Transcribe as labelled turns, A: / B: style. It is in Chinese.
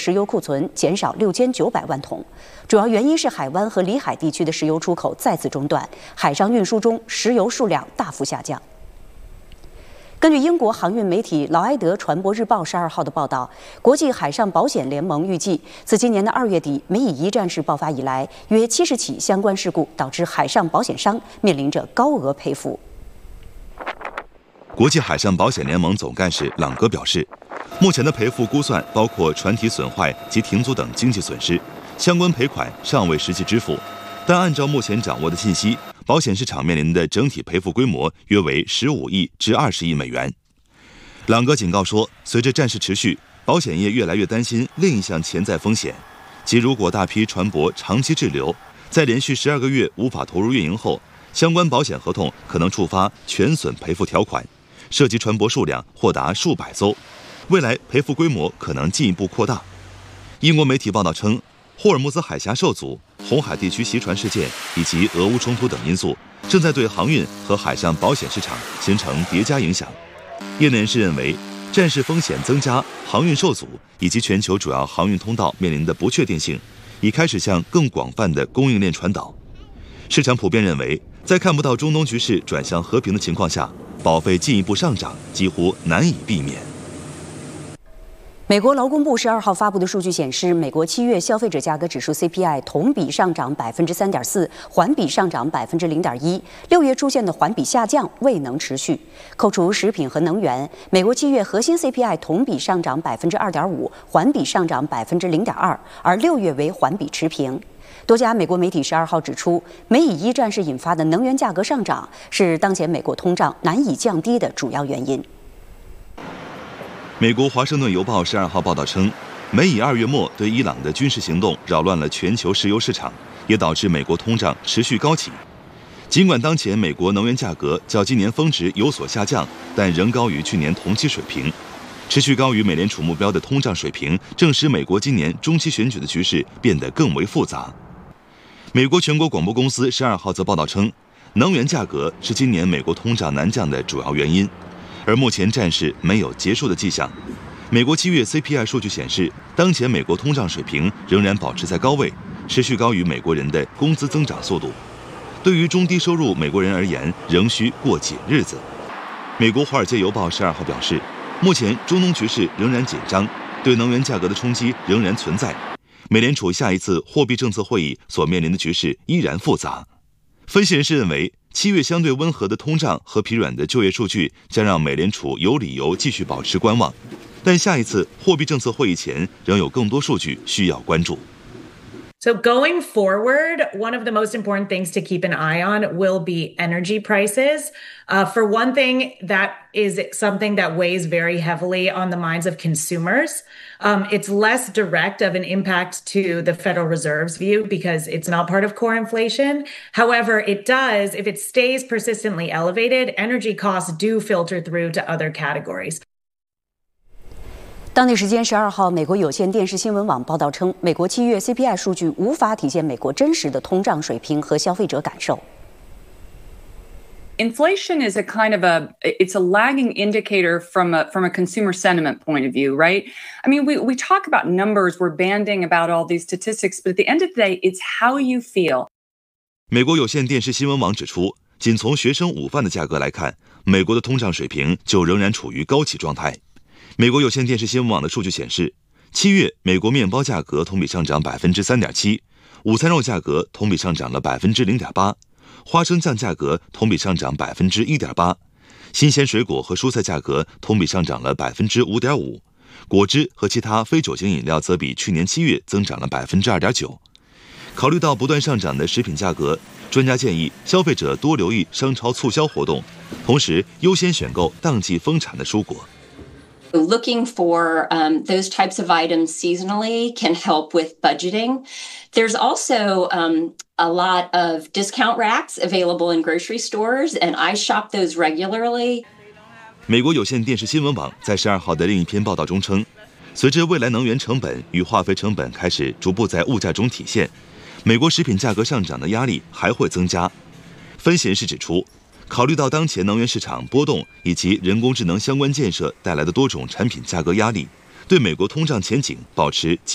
A: 石油库存减少6900万桶，主要原因是海湾和里海地区的石油出口再次中断，海上运输中石油数量大幅下降。根据英国航运媒体劳埃德船舶日报12号的报道，国际海上保险联盟预计，自今年的2月底美以一战事爆发以来，约70起相关事故导致海上保险商面临着高额赔付。
B: 国际海上保险联盟总干事朗格表示，目前的赔付估算包括船体损坏及停租等经济损失，相关赔款尚未实际支付。但按照目前掌握的信息，保险市场面临的整体赔付规模约为15亿至20亿美元。朗格警告说，随着战事持续，保险业越来越担心另一项潜在风险，即如果大批船舶长期滞留，在连续12个月无法投入运营后，相关保险合同可能触发全损赔付条款，涉及船舶数量或达数百艘，未来赔付规模可能进一步扩大。英国媒体报道称，霍尔木兹海峡受阻、红海地区袭船事件以及俄乌冲突等因素，正在对航运和海上保险市场形成叠加影响。业内人士认为，战事风险增加、航运受阻以及全球主要航运通道面临的不确定性，已开始向更广泛的供应链传导。市场普遍认为，在看不到中东局势转向和平的情况下，保费进一步上涨几乎难以避免。
A: 美国劳工部12号发布的数据显示，美国7月消费者价格指数 CPI 同比上涨3.4%，环比上涨0.1%，6月出现的环比下降未能持续。扣除食品和能源，美国7月核心 CPI 同比上涨2.5%，环比上涨0.2%，而6月为环比持平。多家美国媒体12号指出，美以一战事引发的能源价格上涨是当前美国通胀难以降低的主要原因。
B: 美国《华盛顿邮报》12号报道称，美以2月末对伊朗的军事行动扰乱了全球石油市场，也导致美国通胀持续高企。尽管当前美国能源价格较今年峰值有所下降，但仍高于去年同期水平。持续高于美联储目标的通胀水平，正使美国今年中期选举的局势变得更为复杂。美国全国广播公司12号则报道称，能源价格是今年美国通胀难降的主要原因。而目前战事没有结束的迹象。美国7月 CPI 数据显示，当前美国通胀水平仍然保持在高位，持续高于美国人的工资增长速度。对于中低收入美国人而言，仍需过紧日子。美国《华尔街邮报》12号表示，目前中东局势仍然紧张，对能源价格的冲击仍然存在。美联储下一次货币政策会议所面临的局势依然复杂。分析人士认为，7月相对温和的通胀和疲软的就业数据将让美联储有理由继续保持观望，但下一次货币政策会议前仍有更多数据需要关注。
C: So going forward, one of the most important things to keep an eye on will be energy prices. For one thing, that is something that weighs very heavily on the minds of consumers. It's less direct of an impact to the Federal Reserve's view because it's not part of core inflation. However, it does, if it stays persistently elevated, energy costs do filter through to other categories.
A: 当地时间12号，美国有线电视新闻网报道称，美国7月 CPI 数据无法体现美国真实的通胀水平和消费者感受。
D: Inflation is it's a lagging indicator from a consumer sentiment point of view, right? I mean, we talk about numbers, we're banding about all these statistics, but at the end of the day, it's how you feel.
B: 美国有线电视新闻网指出，仅从学生午饭的价格来看，美国的通胀水平就仍然处于高企状态。美国有线电视新闻网的数据显示，7月美国面包价格同比上涨3.7%，午餐肉价格同比上涨了0.8%，花生酱价格同比上涨1.8%，新鲜水果和蔬菜价格同比上涨了5.5%，果汁和其他非酒精饮料则比去年7月增长了2.9%。考虑到不断上涨的食品价格，专家建议消费者多留意商超促销活动，同时优先选购当季丰产的蔬果。
E: Looking for those types of items seasonally can help with budgeting. There's also a lot of discount racks available in grocery stores, and I shop those regularly.
B: 美国有线电视新闻网在12号的另一篇报道中称，随着未来能源成本与化肥成本开始逐步在物价中体现，美国食品价格上涨的压力还会增加。分析人士指出，考虑到当前能源市场波动以及人工智能相关建设带来的多种产品价格压力，对美国通胀前景保持